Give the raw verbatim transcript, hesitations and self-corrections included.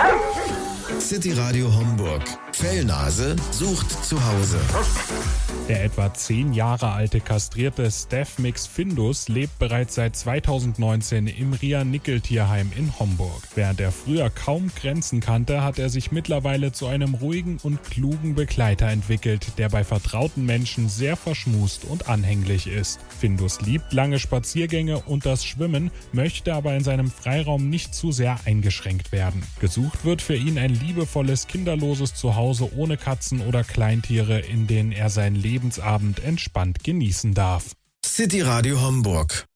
City Radio Homburg. Fellnase sucht zu Hause. Der etwa zehn Jahre alte kastrierte Staff Mix Findus lebt bereits seit zweitausendneunzehn im Ria-Nickel-Tierheim in Homburg. Während er früher kaum Grenzen kannte, hat er sich mittlerweile zu einem ruhigen und klugen Begleiter entwickelt, der bei vertrauten Menschen sehr verschmust und anhänglich ist. Findus liebt lange Spaziergänge und das Schwimmen, möchte aber in seinem Freiraum nicht zu sehr eingeschränkt werden. Gesucht wird für ihn ein liebevolles, kinderloses Zuhause ohne Katzen oder Kleintiere, in denen er seinen Lebensabend entspannt genießen darf. City Radio Homburg.